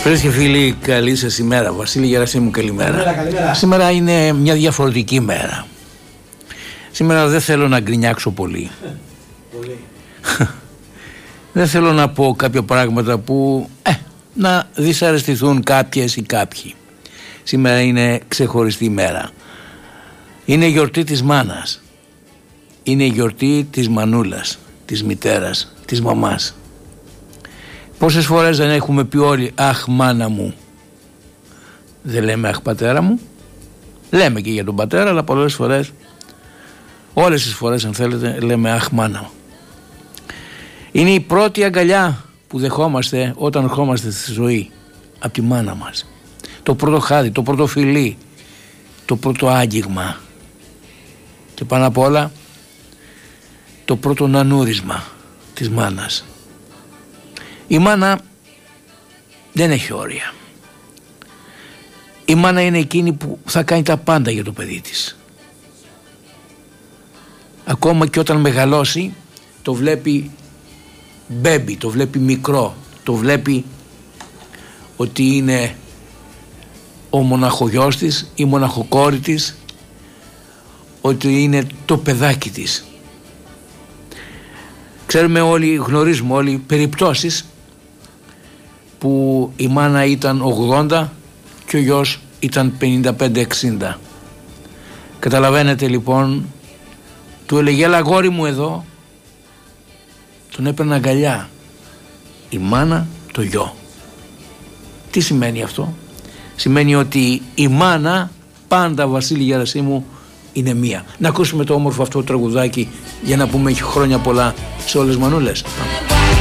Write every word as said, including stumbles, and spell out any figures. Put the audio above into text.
Φίλες και φίλοι, καλή σας ημέρα. Βασίλη Γερασίμου, καλημέρα. Καλημέρα, καλημέρα. Σήμερα είναι μια διαφορετική μέρα. Σήμερα δεν θέλω να γκρινιάξω πολύ. Πολύ. Δεν θέλω να πω κάποια πράγματα που ε, να δυσαρεστηθούν κάποιες ή κάποιοι. Σήμερα είναι ξεχωριστή μέρα. Είναι η γιορτή της μάνας. Είναι η γιορτή της μανούλας, της μητέρας, της μαμάς. Πόσες φορές δεν έχουμε πει όλοι «Αχ μάνα μου». Δεν λέμε «Αχ πατέρα μου». Λέμε και για τον πατέρα, αλλά πολλές φορές, όλες τις φορές αν θέλετε, λέμε «Αχ μάνα μου». Είναι η πρώτη αγκαλιά που δεχόμαστε όταν ερχόμαστε στη ζωή από τη μάνα μας. Το πρώτο χάδι, το πρώτο φιλί, το πρώτο άγγιγμα και πάνω απ' όλα το πρώτο νανούρισμα της μάνας. Η μάνα δεν έχει όρια. Η μάνα είναι εκείνη που θα κάνει τα πάντα για το παιδί της. Ακόμα και όταν μεγαλώσει το βλέπει μπέμπι, το βλέπει μικρό, το βλέπει ότι είναι ο μοναχογιός της, η μοναχοκόρη της, ότι είναι το παιδάκι της. Ξέρουμε όλοι, γνωρίζουμε όλοι περιπτώσεις που η μάνα ήταν ογδόντα και ο γιος ήταν πενήντα πέντε εξήντα. Καταλαβαίνετε λοιπόν, του έλεγε «Έλα γόρι μου εδώ», τον έπαιρνε αγκαλιά η μάνα το γιο. Τι σημαίνει αυτό? Σημαίνει ότι η μάνα πάντα, Βασίλη Γερασίμου, είναι μία. Να ακούσουμε το όμορφο αυτό το τραγουδάκι για να πούμε χρόνια πολλά σε όλες τις μανούλες.